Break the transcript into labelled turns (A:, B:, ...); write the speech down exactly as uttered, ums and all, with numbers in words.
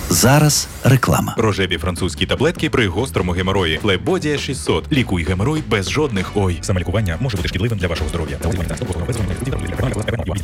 A: Зараз реклама.
B: Рожеві французькі таблетки при гострому геморої. Флебодія шістсот. Лікуй геморой без жодних ой.
C: Саме лікування може бути шкідливим для вашого здоров'я.